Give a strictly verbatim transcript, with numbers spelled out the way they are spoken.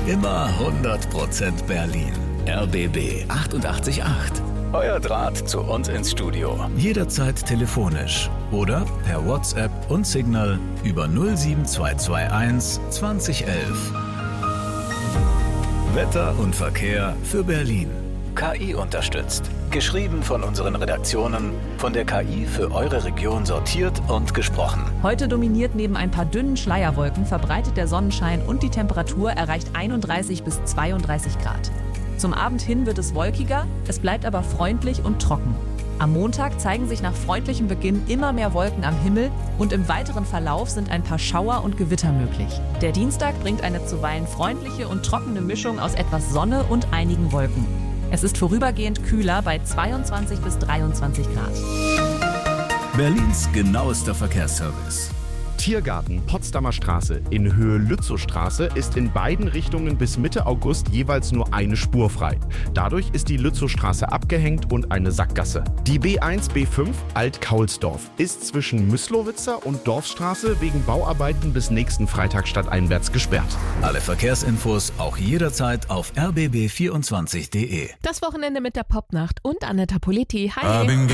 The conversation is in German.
Immer hundert Prozent Berlin. R B B achtundachtzig Komma acht. Euer Draht zu uns ins Studio. Jederzeit telefonisch oder per WhatsApp und Signal über null sieben zwei zwei eins zwanzig elf. Wetter und Verkehr für Berlin. K I unterstützt. Geschrieben von unseren Redaktionen, von der K I für eure Region sortiert und gesprochen. Heute dominiert neben ein paar dünnen Schleierwolken verbreitet der Sonnenschein und die Temperatur erreicht einunddreißig bis zweiunddreißig Grad. Zum Abend hin wird es wolkiger, es bleibt aber freundlich und trocken. Am Montag zeigen sich nach freundlichem Beginn immer mehr Wolken am Himmel und im weiteren Verlauf sind ein paar Schauer und Gewitter möglich. Der Dienstag bringt eine zuweilen freundliche und trockene Mischung aus etwas Sonne und einigen Wolken. Es ist vorübergehend kühler bei zweiundzwanzig bis dreiundzwanzig Grad. Berlins genauester Verkehrsservice. Tiergarten Potsdamer Straße in Höhe Lützowstraße ist in beiden Richtungen bis Mitte August jeweils nur eine Spur frei. Dadurch ist die Lützowstraße abgehängt und eine Sackgasse. Die B eins B fünf Alt-Kaulsdorf ist zwischen Myslowitzer und Dorfstraße wegen Bauarbeiten bis nächsten Freitag stadteinwärts gesperrt. Alle Verkehrsinfos auch jederzeit auf r b b vierundzwanzig punkt d e. Das Wochenende mit der Popnacht und Anetta Politi. Hi!